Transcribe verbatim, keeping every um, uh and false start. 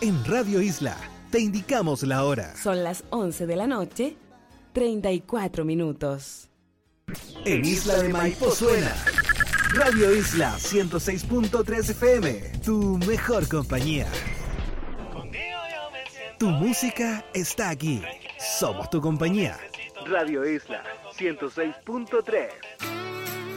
En Radio Isla te indicamos la hora. Son las once de la noche, treinta y cuatro minutos. En Isla de Maipo suena Radio Isla ciento seis punto tres F M, tu mejor compañía. Tu música está aquí. Somos tu compañía. Radio Isla ciento seis punto tres.